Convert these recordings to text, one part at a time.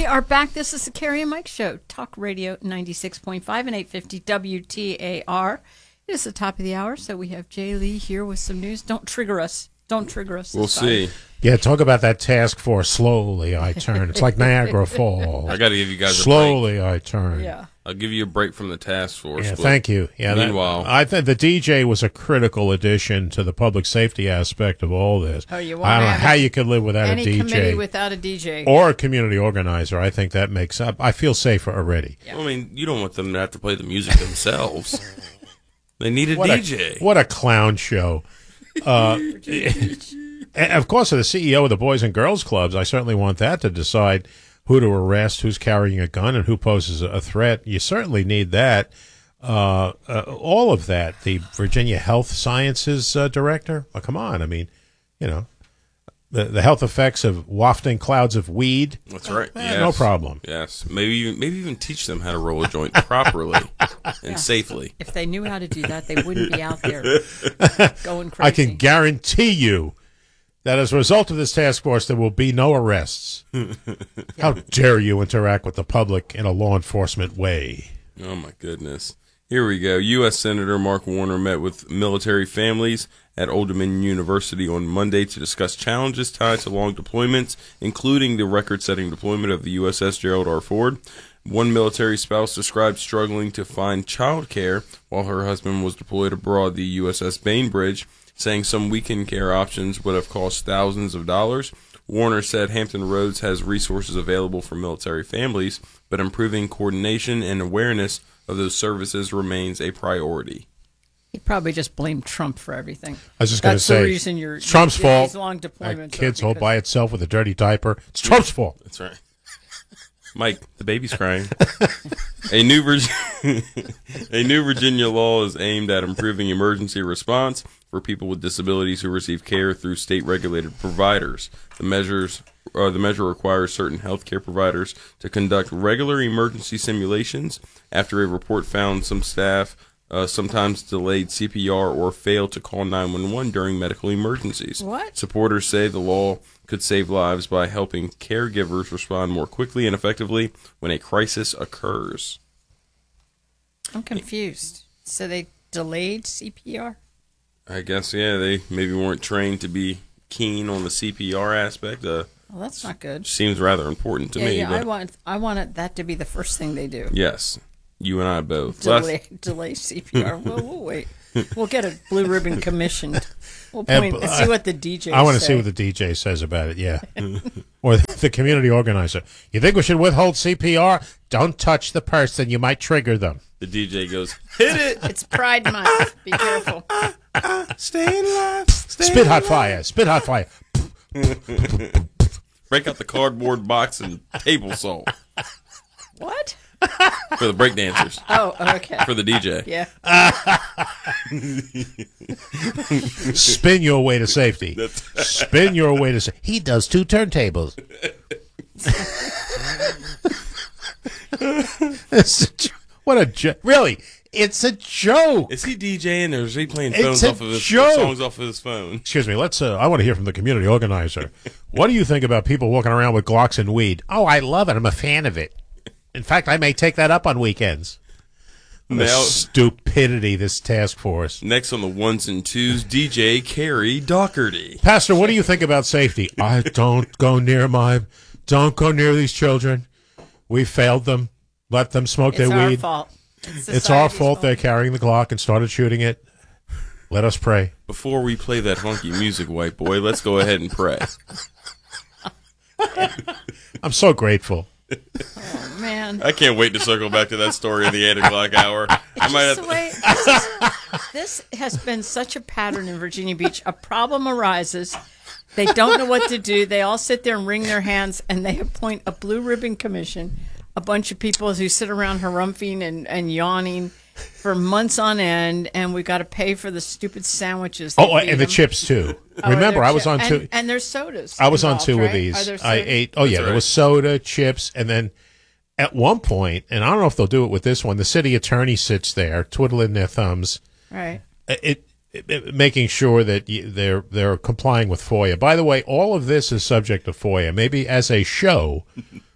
We are back. This is the Carrie and Mike Show, Talk Radio 96.5 and 850 WTAR. It is the top of the hour, so we have Jay Lee here with some news. Don't trigger us. Don't trigger us. We'll see. Yeah, talk about that task force. Slowly I turn. It's like Niagara Falls. I got to give you guys a Slowly break. I turn. Yeah. I'll give you a break from the task force. Yeah, thank you. Yeah. Meanwhile, I think the DJ was a critical addition to the public safety aspect of all this. Oh, you I don't know how you could live without a any DJ. committee without a DJ. Or a community organizer. I think that makes up. I feel safer already. Yeah. I mean, you don't want them to have to play the music themselves. They need a DJ. What a clown show. And of course, as the CEO of the Boys and Girls Clubs, I certainly want that to decide who to arrest, who's carrying a gun, and who poses a threat. You certainly need that. All of that. The Virginia Health Sciences director. Oh, come on. I mean, you know, the health effects of wafting clouds of weed. That's right. Yes. No problem. Yes. Maybe even teach them how to roll a joint properly and safely. If they knew how to do that, they wouldn't be out there going crazy. I can guarantee you that as a result of this task force, there will be no arrests. How dare you interact with the public in a law enforcement way? Oh, my goodness. Here we go. U.S. Senator Mark Warner met with military families at Old Dominion University on Monday to discuss challenges tied to long deployments, including the record-setting deployment of the USS Gerald R. Ford. One military spouse described struggling to find child care while her husband was deployed aboard the USS Bainbridge, saying some weekend care options would have cost thousands of dollars. Warner said Hampton Roads has resources available for military families, but improving coordination and awareness of those services remains a priority. He probably just blamed Trump for everything. I was just going to say, the reason it's Trump's fault. These long deployments Kids hold by itself with a dirty diaper. It's Trump's fault. That's right. Mike, the baby's crying. A new Virginia law is aimed at improving emergency response for people with disabilities who receive care through state-regulated providers. The measure requires certain healthcare providers to conduct regular emergency simulations after a report found some staff sometimes delayed CPR or failed to call 911 during medical emergencies. What? Supporters say the law could save lives by helping caregivers respond more quickly and effectively when a crisis occurs. I'm confused. So they delayed CPR? I guess, yeah, they maybe weren't trained to be keen on the CPR aspect. Well, that's not good. Seems rather important to me. Yeah, but I want that to be the first thing they do. Yes, you and I both. Delay CPR. Well, we'll wait. We'll get a blue ribbon commissioned. We'll point and see what the DJ I want to see what the DJ says about it, yeah. Or the community organizer. You think we should withhold CPR? Don't touch the person. You might trigger them. The DJ goes, hit it. It's Pride Month. Be careful. Stay alive. Spit hot fire. Spit hot fire. Break out the cardboard box and table saw. What? For the breakdancers. Oh, okay. For the DJ. Yeah. Spin your way to safety. Spin your way to safety. He does 2 turntables. What a joke. Really, it's a joke. Is he DJing or is he playing It's songs off of his phone? Excuse me. I want to hear from the community organizer. What do you think about people walking around with Glocks and weed? Oh, I love it. I'm a fan of it. In fact, I may take that up on weekends. The stupidity, this task force. Next on the ones and twos, DJ Carrie Doherty. Pastor, what do you think about safety? Don't go near these children. We failed them. Let them smoke their weed. It's our fault. It's our fault they're carrying the Glock and started shooting it. Let us pray. Before we play that hunky music, white boy, let's go ahead and pray. I'm so grateful. Oh, man. I can't wait to circle back to that story in the 8 o'clock hour. This has been such a pattern in Virginia Beach. A problem arises. They don't know what to do. They all sit there and wring their hands, and they appoint a blue ribbon commission, a bunch of people who sit around harumphing and yawning for months on end, and we got to pay for the stupid sandwiches. And the chips, too. Remember, I was on 2. And there's sodas. I was on 2 right? of these. I ate. That's There was soda, chips, and then at one point, and I don't know if they'll do it with this one, the city attorney sits there twiddling their thumbs. Right. Making sure that they're complying with FOIA. By the way, all of this is subject to FOIA. Maybe as a show,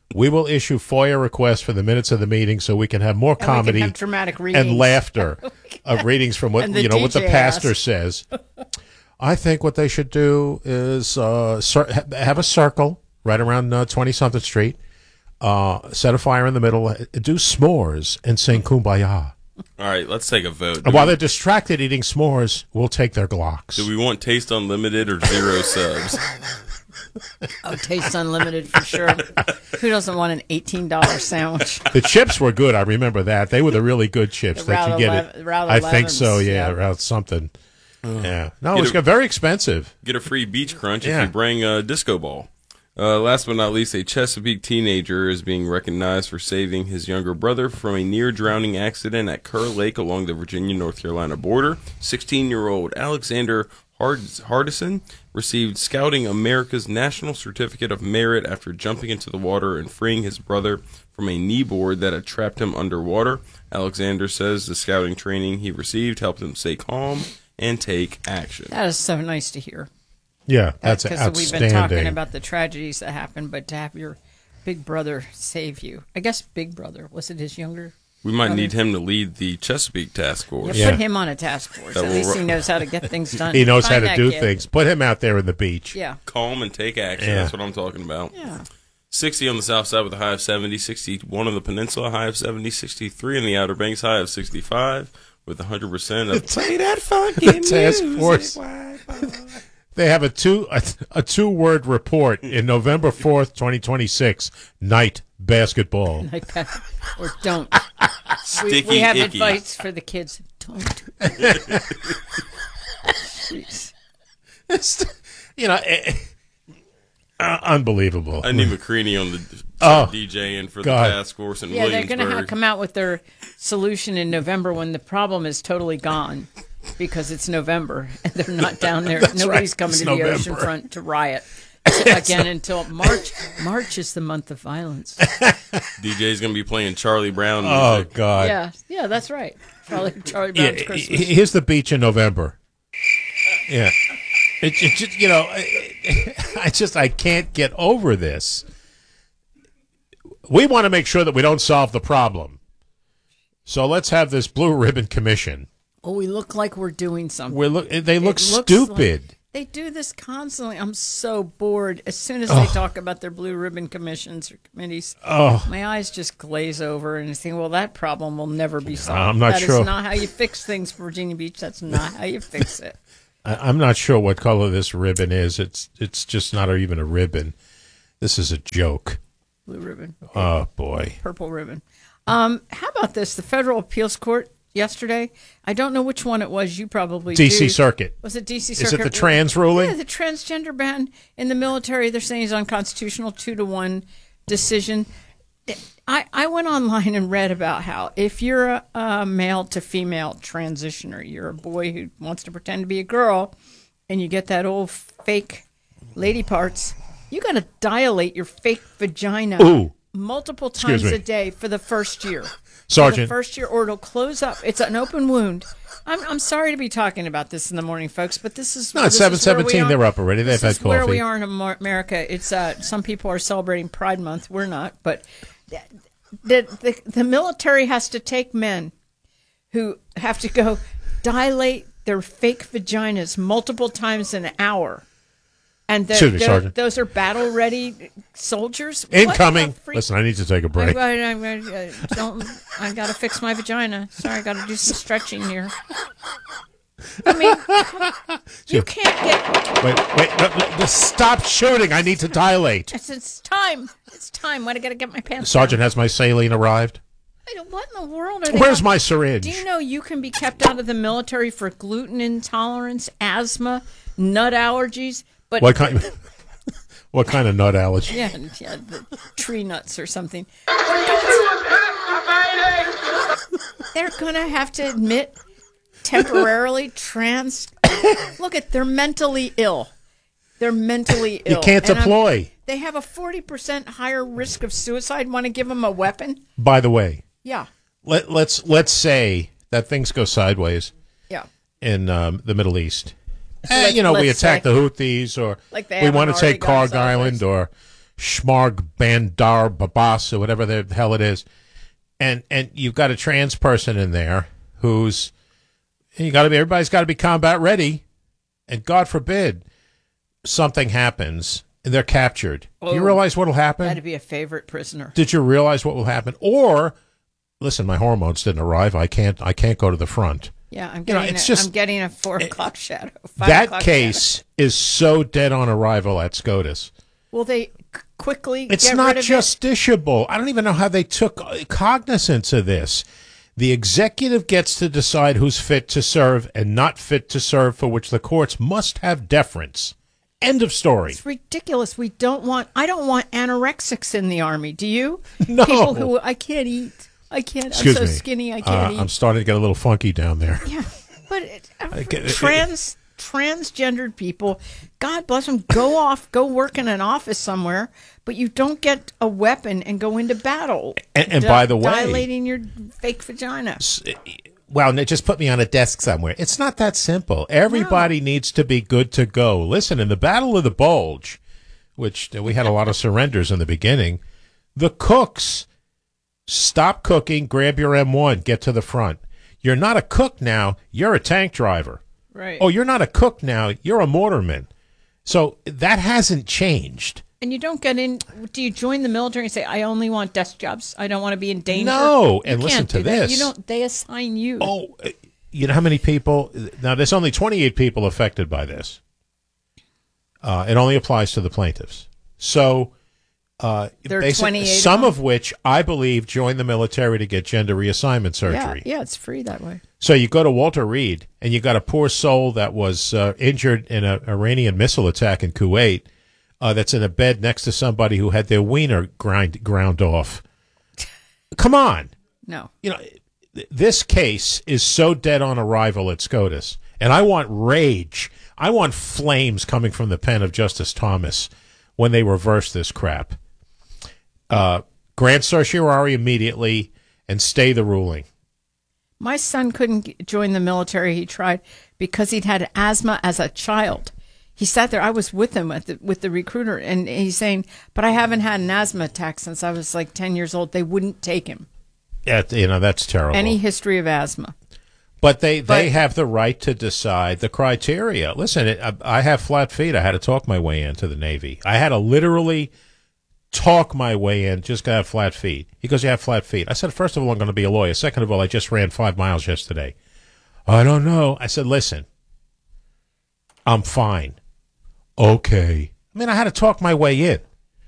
We will issue FOIA requests for the minutes of the meeting so we can have more And we comedy can have dramatic readings. and laughter of readings from what And the what the DJ pastor asks. says. I think what they should do is have a circle right around 20-something Street, set a fire in the middle, do s'mores, and sing Kumbaya. All right, let's take a vote. And while they're distracted eating s'mores, we'll take their Glocks. Do we want Taste Unlimited or 0 subs? Oh, Taste Unlimited for sure. Who doesn't want an $18 sandwich? The chips were good. I remember that. They were the really good chips The that you Route get 11 it. Route I think so. 11s, Yeah, yeah. Route something. Yeah. No, Get it's a- very expensive. Get a free beach crunch Yeah. if you bring a disco ball. Last but not least, a Chesapeake teenager is being recognized for saving his younger brother from a near-drowning accident at Kerr Lake along the Virginia-North Carolina border. 16-year-old Alexander Hardison received Scouting America's National Certificate of Merit after jumping into the water and freeing his brother from a kneeboard that had trapped him underwater. Alexander says the scouting training he received helped him stay calm and take action. That is so nice to hear. Yeah, that's Because outstanding. we've been talking about the tragedies that happen, but to have your big brother save you. I guess big brother. Was it his younger? We might need him to lead the Chesapeake Task Force. Yeah, Yeah. put him on a task force. That At will least ru- he knows how to get things done. He knows how Find to that do kid. things. Put him out there in the beach. Yeah. Calm and take action. Yeah. That's what I'm talking about. Yeah. 60 on the south side with a high of 70, 61 on the peninsula, high of 70, 63 in the Outer Banks, high of 65, with 100% of play that funky Task music, Force. white boy. They have a two-word report in November 4th, 2026, night basketball. Like that. Or don't. Sticky We have icky. advice for the kids. Don't. Jeez. Unbelievable. I need McCready on the DJing for God. the task force in Yeah, they're Williamsburg. going to come out with their solution in November when the problem is totally gone because it's November and they're not down there. Nobody's right. coming It's to the November. oceanfront to riot again until March. March is the month of violence. DJ's going to be playing Charlie Brown Oh, music. God. Yeah, that's right. Charlie Yeah, Brown's Christmas. here's the beach in November. Yeah. It just, I can't get over this. We want to make sure that we don't solve the problem. So let's have this Blue Ribbon Commission. Oh, we look like we're doing something. They look It looks stupid. like- they do this constantly. I'm so bored. As soon as they talk about their blue ribbon commissions or committees, my eyes just glaze over and I think, well, that problem will never be solved. I'm not sure. That is not how you fix things, Virginia Beach. That's not how you fix it. I'm not sure what color this ribbon is. It's just not even a ribbon. This is a joke. Blue ribbon, Oh, boy. purple ribbon. How about this? The Federal Appeals Court yesterday. I don't know which one it was. You probably D.C. do. Circuit. Was it D.C. Is Circuit? it the trans ruling? Yeah, the transgender ban in the military. They're saying is unconstitutional. 2-1 decision. I went online and read about how if you're a male to female transitioner, you're a boy who wants to pretend to be a girl, and you get that old fake lady parts, you got to dilate your fake vagina Ooh. multiple Excuse times me. a day for the first year. Sergeant. For the first year, or it'll close up. It's an open wound. I'm sorry to be talking about this in the morning, folks, but this is No, it's this is where we 7:17. are. They're up already. They've This had is where coffee. we are in America. It's some people are celebrating Pride Month. We're not, but the military has to take men who have to go dilate their fake vaginas multiple times an hour. And Excuse me, Sergeant. those are battle-ready soldiers. Incoming. What the freak- Listen, I need to take a break. I got to fix my vagina. Sorry, I got to do some stretching here. I mean, you can't get. Wait. No, stop shooting. I need to dilate. It's time. It's time. Why do I got to get my pants? Sergeant, has my saline arrived? down? What in the world are they? Where's my syringe? Do you know you can be kept out of the military for gluten intolerance, asthma, nut allergies? But What kind? What kind of nut allergy? Yeah, the tree nuts or something. They're gonna have to admit temporarily Look they're mentally ill. They're mentally ill. You can't And deploy. they have a 40% higher risk of suicide. Want to give them a weapon? By the way, Yeah, let's say that things go sideways yeah. in the Middle East. Let's We say. attack the Houthis, or Like they we haven't want to take already gone Karg Island, sideways. or Shmarg Bandar Babas or whatever the hell it is, and you've got a trans person in there who's everybody's got to be combat ready, and God forbid something happens and they're captured. Do you realize what will happen? That'd be a favorite prisoner. Did you realize what will happen? Or listen, my hormones didn't arrive. I can't go to the front. Yeah, I'm I'm getting a 4 o'clock shadow. That case is so dead on arrival at SCOTUS. Will they quickly It's get not rid of justiciable. I don't even know how they took cognizance of this. The executive gets to decide who's fit to serve and not fit to serve, for which the courts must have deference. End of story. It's ridiculous. I don't want anorexics in the Army. Do you? No. People who, I can't eat. I can't. Excuse I'm so me. skinny. I can't eat. I'm starting to get a little funky down there. Yeah, but transgendered people, God bless them, go work in an office somewhere, but you don't get a weapon and go into battle. And by the way, dilating your fake vagina. Well, just put me on a desk somewhere. It's not that simple. Everybody needs to be good to go. Listen, in the Battle of the Bulge, which we had a lot of surrenders in the beginning, the cooks stop cooking, grab your M1, get to the front. You're not a cook now, you're a tank driver. Right. Oh, you're not a cook now, you're a mortarman. So that hasn't changed. And you don't get in. Do you join the military and say, I only want desk jobs? I don't want to be in danger? No, and you listen can't to do that. this. They assign you. Oh, you know how many people? Now, there's only 28 people affected by this. It only applies to the plaintiffs. So, there are 28 some of which I believe joined the military to get gender reassignment surgery. Yeah, it's free that way. So you go to Walter Reed, and you got a poor soul that was injured in an Iranian missile attack in Kuwait. That's in a bed next to somebody who had their wiener ground off. Come on. No. You know, this case is so dead on arrival at SCOTUS, and I want rage. I want flames coming from the pen of Justice Thomas when they reverse this crap. Grant certiorari immediately and stay the ruling. My son couldn't join the military. He tried because he'd had asthma as a child. He sat there. I was with him with the recruiter, and he's saying, but I haven't had an asthma attack since I was like 10 years old. They wouldn't take him. Yeah, that's terrible. Any history of asthma. But they have the right to decide the criteria. Listen, I have flat feet. I had to talk my way into the Navy. I had to literally talk my way in, just to have flat feet. He goes, you have flat feet. I said, first of all, I'm going to be a lawyer. Second of all, I just ran 5 miles yesterday. I don't know. I said, listen, I'm fine. Okay. I mean, I had to talk my way in.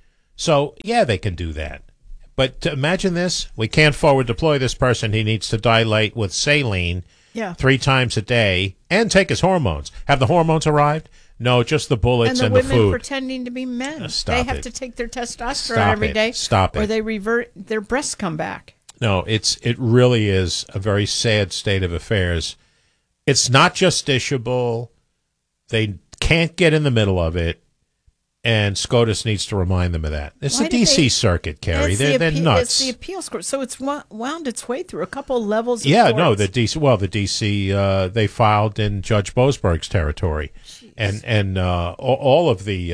So, yeah, they can do that. But imagine this. We can't forward deploy this person. He needs to dilate with saline 3 times a day and take his hormones. Have the hormones arrived? No, just the bullets and the food. And the women pretending to be men. They have to take their testosterone every day. Stop it. Or they revert, their breasts come back. No, it really is a very sad state of affairs. It's not justiciable. They can't get in the middle of it, and SCOTUS needs to remind them of that. It's the D.C. Circuit, Carrie. They're nuts. It's the appeals court, so it's wound its way through a couple levels of courts. No, the D.C. They filed in Judge Boasberg's territory. Jeez. And all of the...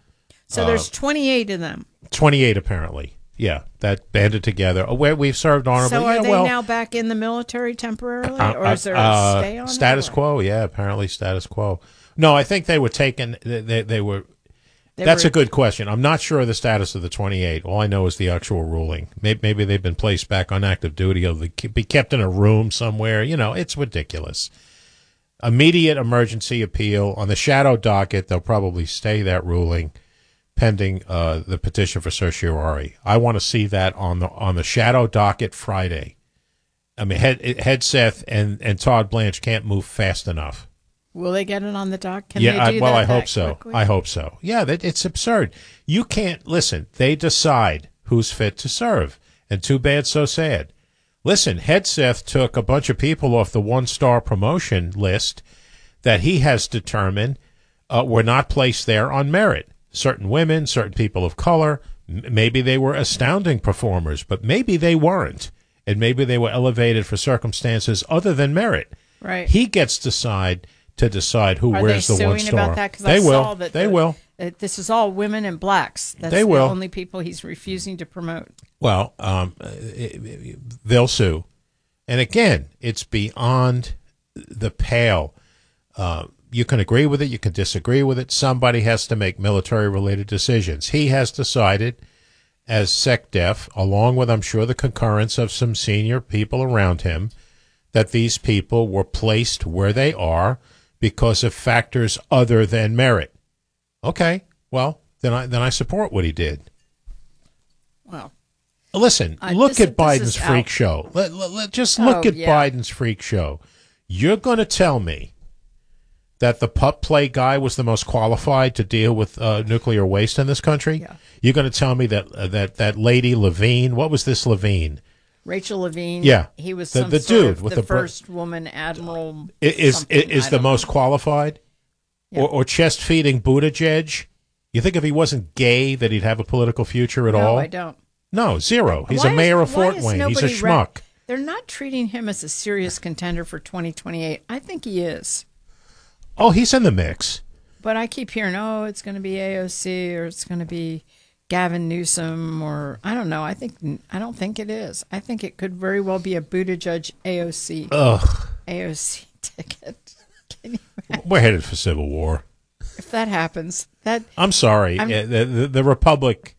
so there's 28 of them. 28, apparently. Yeah, that banded together. We've served honorably. So are they now back in the military temporarily, or is there a stay on status quo? Yeah, apparently status quo. No, I think they were taken. They were. That's a good question. I'm not sure of the status of the 28. All I know is the actual ruling. Maybe they've been placed back on active duty, or they be kept in a room somewhere. You know, it's ridiculous. Immediate emergency appeal on the shadow docket. They'll probably stay that ruling pending the petition for certiorari. I want to see that on the shadow docket Friday. I mean, Hegseth and Todd Blanche can't move fast enough. Will they get it on the dock? Can they do well, that I hope so. Quickly? I hope so. Yeah, it's absurd. You can't listen. They decide who's fit to serve, and too bad, so sad. Listen, Hegseth took a bunch of people off the 1-star promotion list that he has determined were not placed there on merit. Certain women, certain people of color, maybe they were astounding performers, but maybe they weren't, and maybe they were elevated for circumstances other than merit. Right. He gets to decide who wears the 1 star. Are they suing about that? Because They I will. saw that They will. This is all women and blacks. That's They the will. only people he's refusing to promote. Well, they'll sue. And again, it's beyond the pale. You can agree with it. You can disagree with it. Somebody has to make military-related decisions. He has decided, as SecDef, along with, I'm sure, the concurrence of some senior people around him, that these people were placed where they are because of factors other than merit. Okay, well, then I support what he did. Well, listen, look this at Biden's is freak out. show. Just look Oh, at yeah. Biden's freak show. You're going to tell me that the pup play guy was the most qualified to deal with nuclear waste in this country? Yeah. You're going to tell me that that lady Levine, what was this Levine? Rachel Levine. Yeah. he was The some dude sort of with the the br- first woman admiral. Is something. I the don't most know. qualified? Yeah. Or chest feeding Buttigieg? You think if he wasn't gay that he'd have a political future at No, all? I don't. No, zero. He's Why a mayor of why Fort is Wayne. He's a nobody schmuck. They're not treating him as a serious contender for 2028. I think he is. Oh, he's in the mix. But I keep hearing, it's going to be AOC or it's going to be Gavin Newsom or I don't know. I don't think it is. I think it could very well be a Buttigieg AOC Ugh. AOC ticket. Can you imagine? We're headed for civil war. If that happens, I'm sorry. The Republic.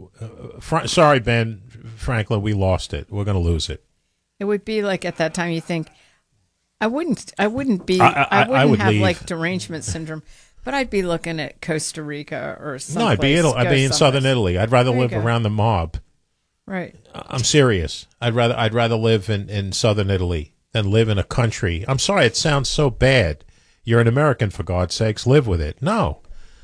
Sorry, Ben Franklin. We lost it. We're going to lose it. it would be like at that time you think I wouldn't be I wouldn't would have leave. like derangement syndrome, but I'd be looking at Costa Rica or something. No, I'd be in southern Italy. I'd rather There you live go. around the mob. Right. I'm serious. I'd rather live in southern Italy than live in a country. I'm sorry, it sounds so bad. You're an American, for God's sakes. Live with it. No.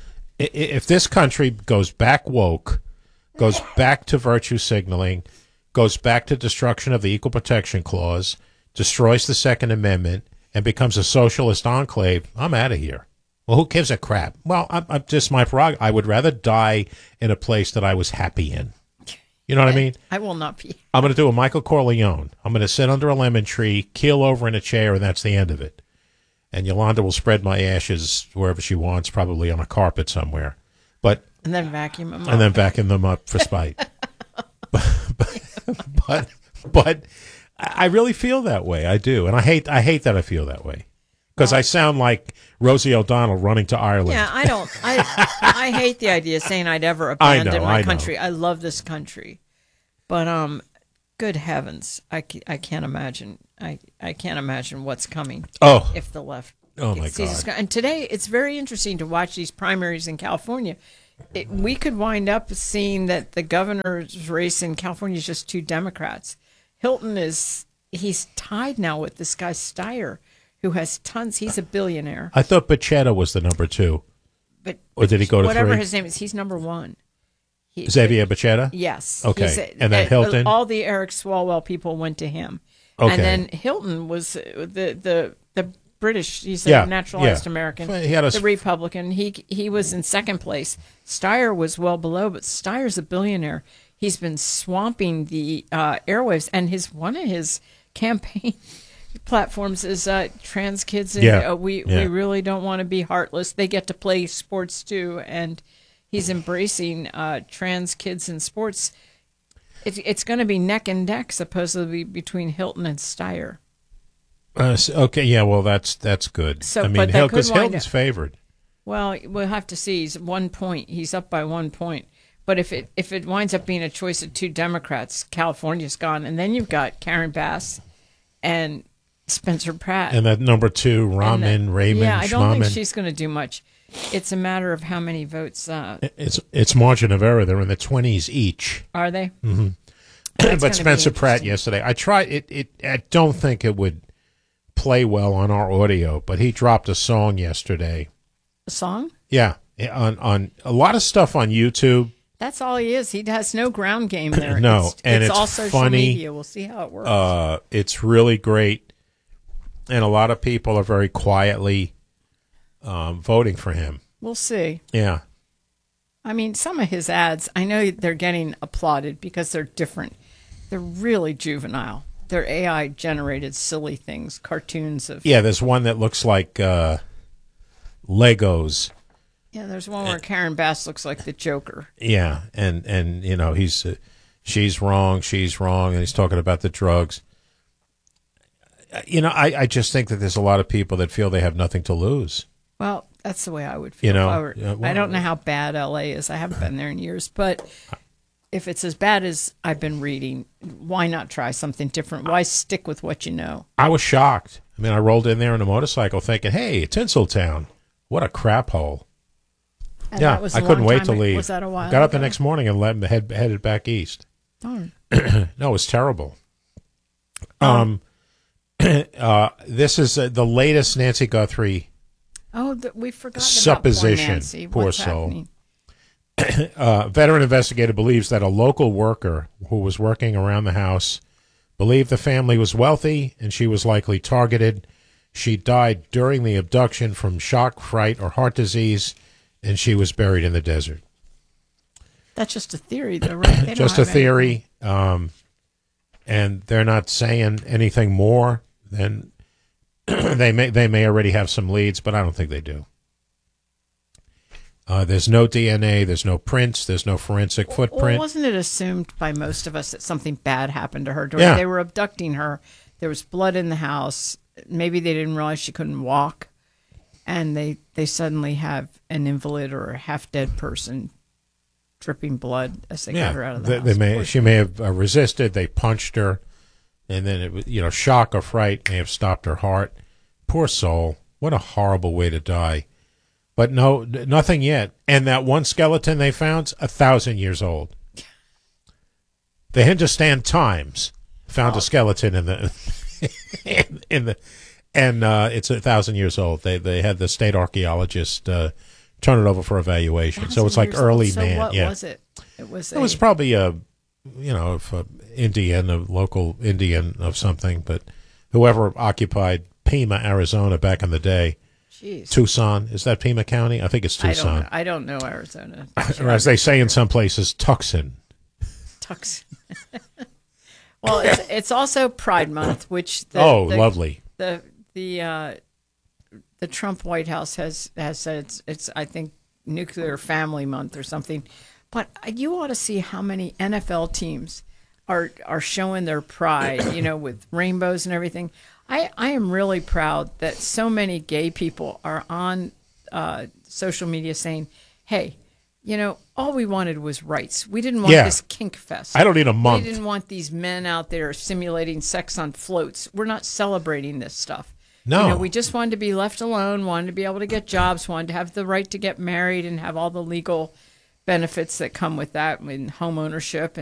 If this country goes back woke, goes back to virtue signaling, goes back to destruction of the Equal Protection Clause, destroys the Second Amendment, and becomes a socialist enclave, I'm out of here. Well, who gives a crap? Well, I'm just my prerogative. I would rather die in a place that I was happy in. You know what I mean? I will not be. I'm going to do a Michael Corleone. I'm going to sit under a lemon tree, keel over in a chair, and that's the end of it. And Yolanda will spread my ashes wherever she wants, probably on a carpet somewhere. But And then vacuum them up. and then vacuum them up for spite. but I really feel that way. I do, and I hate that I feel that way because I sound like Rosie O'Donnell running to Ireland. Yeah, I don't. I hate the idea of saying I'd ever abandon my I know. country. I love this country, but good heavens, I can't imagine. I can't imagine what's coming Oh, if the left. Oh, my sees God. And today it's very interesting to watch these primaries in California. We could wind up seeing that the governor's race in California is just two Democrats. Hilton he's tied now with this guy Steyer, who has tons. He's a billionaire. I thought Bacchetta was the number 2, But or did he go to whatever 3? his name is, he's number 1. Xavier Bacchetta? Yes. Okay. And then Hilton? All the Eric Swalwell people went to him. Okay. And then Hilton was the British. He's a Yeah, naturalized yeah. American. He had a- the Republican. He was in second place. Steyer was well below, but Steyer's a billionaire. He's been swamping the airwaves, and one of his campaign platforms is trans kids. And, Yeah. we Yeah. really don't want to be heartless. They get to play sports too, and he's embracing trans kids in sports. It's going to be neck and neck, supposedly, between Hilton and Steyer. Okay, yeah, well, that's good. So, I mean, but that could because wind Hilton's up- favored. Well, we'll have to see. He's 1 point. He's up by 1 point. But if it winds up being a choice of two Democrats, California's gone, and then you've got Karen Bass and Spencer Pratt. And that number 2, Raymond Yeah, I don't think Schmaman. she's going to do much. It's a matter of how many votes It's margin of error. They're in the 20s each. are they? Mm-hmm. That's But gonna Spencer be Pratt interesting. yesterday, I tried it. I don't think it would play well on our audio, but he dropped a song yesterday. A song? Yeah, on a lot of stuff on YouTube. That's all he is. He has no ground game there. No, and it's all social funny. media. We'll see how it works. It's really great, and a lot of people are very quietly voting for him. We'll see. Yeah, I mean, some of his ads, I know they're getting applauded because they're different. They're really juvenile. They're AI generated silly things, cartoons of. yeah. There's one that looks like Legos Yeah, there's one where Karen Bass looks like the Joker. Yeah, and you know she's wrong, and he's talking about the drugs. You know, I just think that there's a lot of people that feel they have nothing to lose. Well, that's the way I would feel. You know, if I were, I don't know how bad L.A. is. I haven't been there in years, but if it's as bad as I've been reading, why not try something different? Why stick with what you know? I was shocked. I mean, I rolled in there on a motorcycle thinking, "Hey, Tinseltown, what a crap hole." And Yeah, that was a I couldn't long wait time to ago. leave. Was that a while Got up the ago? next morning and headed back east. Darn. No, it was terrible. This is the latest Nancy Guthrie Oh, we forgot supposition. about poor Nancy. Poor What's soul. happening? Veteran investigator believes that a local worker who was working around the house believed the family was wealthy and she was likely targeted. She died during the abduction from shock, fright, or heart disease, and she was buried in the desert. That's just a theory, though, right? They don't Just a have theory, and they're not saying anything more than they may already have some leads, but I don't think they do. There's no DNA, there's no prints, there's no forensic Well, footprint. wasn't it assumed by most of us that something bad happened to her? Yeah. They were abducting her. There was blood in the house. Maybe they didn't realize she couldn't walk, and they suddenly have an invalid or a half-dead person dripping blood as they got her out of the house. She may have resisted. They punched her, and then it was shock or fright may have stopped her heart. Poor soul. What a horrible way to die. But no, nothing yet. And that one skeleton they found's 1,000 years old. The Hindustan Times found a skeleton in the and it's 1,000 years old. They had the state archaeologist turn it over for evaluation. So it's like early man. What yeah. was it? It was probably a Indian, a local Indian of something, but whoever occupied Pima, Arizona back in the day. Jeez. Tucson. Is that Pima County? I think it's Tucson. I don't know Arizona. Or as they say in some places, Tucson. Tucson. Well, it's also Pride Month, which lovely. The Trump White House has said it's I think Nuclear Family Month or something. But you ought to see how many NFL teams are showing their pride, with rainbows and everything. I am really proud that so many gay people are on social media saying, hey, all we wanted was rights. We didn't want this kink fest. I don't need a month. We didn't want these men out there simulating sex on floats. We're not celebrating this stuff. No. We just wanted to be left alone, wanted to be able to get jobs, wanted to have the right to get married and have all the legal benefits that come with that in home ownership